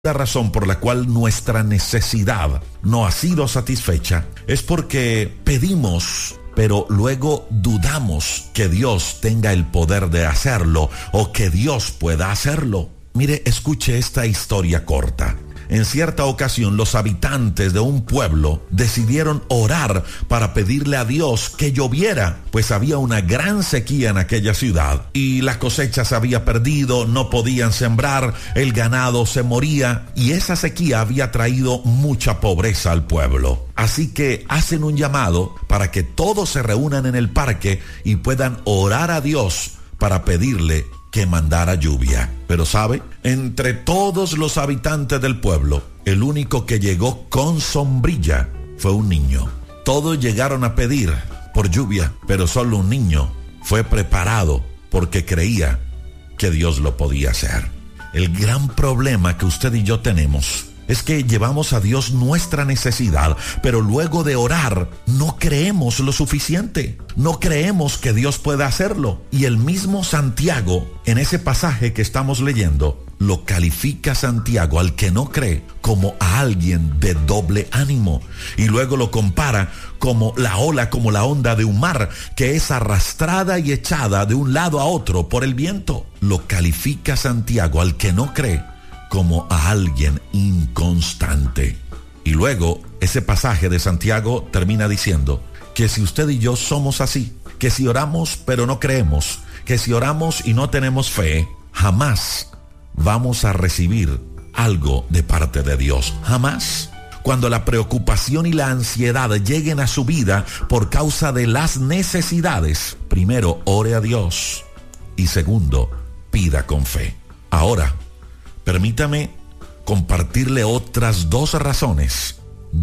La razón por la cual nuestra necesidad no ha sido satisfecha es porque pedimos, pero luego dudamos que Dios tenga el poder de hacerlo o que Dios pueda hacerlo. Mire, escuche esta historia corta. En cierta ocasión, los habitantes de un pueblo decidieron orar para pedirle a Dios que lloviera, pues había una gran sequía en aquella ciudad y la cosecha se había perdido, no podían sembrar, el ganado se moría y esa sequía había traído mucha pobreza al pueblo. Así que hacen un llamado para que todos se reúnan en el parque y puedan orar a Dios para pedirle que mandara lluvia. Pero ¿sabe? Entre todos los habitantes del pueblo, el único que llegó con sombrilla fue un niño. Todos llegaron a pedir por lluvia, pero solo un niño fue preparado porque creía que Dios lo podía hacer. El gran problema que usted y yo tenemos es que llevamos a Dios nuestra necesidad, pero luego de orar no creemos lo suficiente. No creemos que Dios pueda hacerlo. Y el mismo Santiago, en ese pasaje que estamos leyendo, lo califica Santiago al que no cree como a alguien de doble ánimo. Y luego lo compara como la ola, como la onda de un mar que es arrastrada y echada de un lado a otro por el viento. Lo califica Santiago al que no cree como a alguien inconstante. Y luego ese pasaje de Santiago termina diciendo que si usted y yo somos así, que si oramos pero no creemos, que si oramos y no tenemos fe, jamás vamos a recibir algo de parte de Dios. Jamás. Cuando la preocupación y la ansiedad lleguen a su vida por causa de las necesidades, primero ore a Dios y segundo, pida con fe. Ahora, permítame compartirle otras dos razones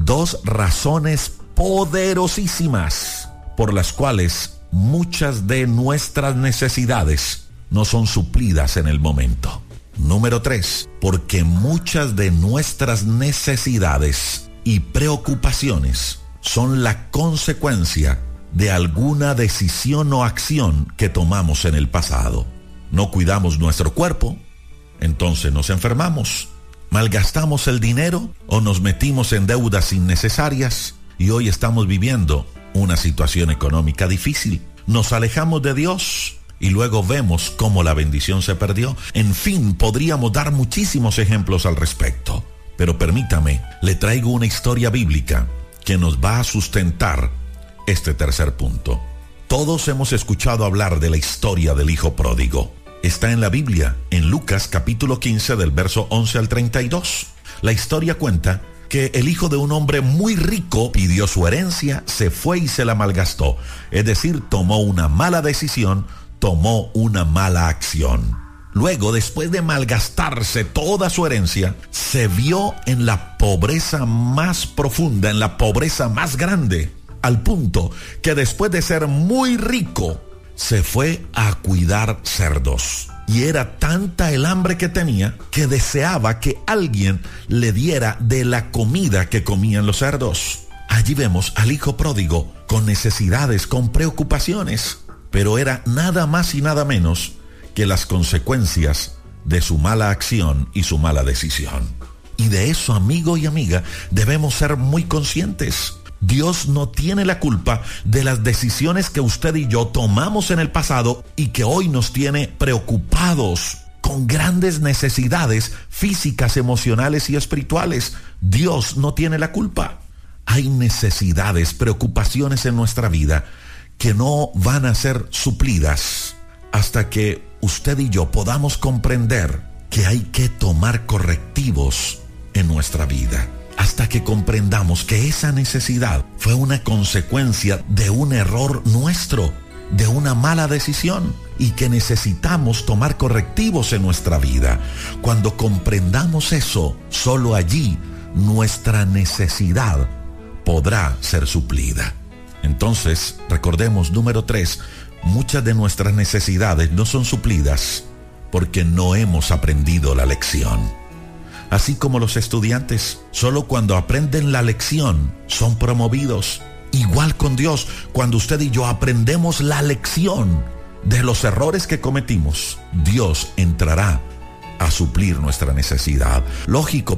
poderosísimas por las cuales muchas de nuestras necesidades no son suplidas en el momento. Número 3, porque muchas de nuestras necesidades y preocupaciones son la consecuencia de alguna decisión o acción que tomamos en el pasado. No cuidamos nuestro cuerpo, entonces nos enfermamos, malgastamos el dinero o nos metimos en deudas innecesarias y hoy estamos viviendo una situación económica difícil. Nos alejamos de Dios y luego vemos cómo la bendición se perdió. En fin, podríamos dar muchísimos ejemplos al respecto, pero permítame, le traigo una historia bíblica que nos va a sustentar este tercer punto. Todos hemos escuchado hablar de la historia del hijo pródigo. Está en la Biblia, en Lucas capítulo 15 del verso 11 al 32. La historia cuenta que el hijo de un hombre muy rico pidió su herencia, se fue y se la malgastó. Es decir, tomó una mala decisión, tomó una mala acción. Luego, después de malgastarse toda su herencia, se vio en la pobreza más profunda, en la pobreza más grande, al punto que después de ser muy rico, se fue a cuidar cerdos. Y era tanta el hambre que tenía que deseaba que alguien le diera de la comida que comían los cerdos. Allí vemos al hijo pródigo con necesidades, con preocupaciones, pero era nada más y nada menos que las consecuencias de su mala acción y su mala decisión. Y de eso, amigo y amiga, debemos ser muy conscientes. Dios no tiene la culpa de las decisiones que usted y yo tomamos en el pasado y que hoy nos tiene preocupados con grandes necesidades físicas, emocionales y espirituales. Dios no tiene la culpa. Hay necesidades, preocupaciones en nuestra vida que no van a ser suplidas hasta que usted y yo podamos comprender que hay que tomar correctivos en nuestra vida. Hasta que comprendamos que esa necesidad fue una consecuencia de un error nuestro, de una mala decisión, y que necesitamos tomar correctivos en nuestra vida. Cuando comprendamos eso, solo allí nuestra necesidad podrá ser suplida. Entonces, recordemos, número 3, muchas de nuestras necesidades no son suplidas porque no hemos aprendido la lección. Así como los estudiantes, solo cuando aprenden la lección son promovidos. Igual con Dios, cuando usted y yo aprendemos la lección de los errores que cometimos, Dios entrará a suplir nuestra necesidad. Lógico,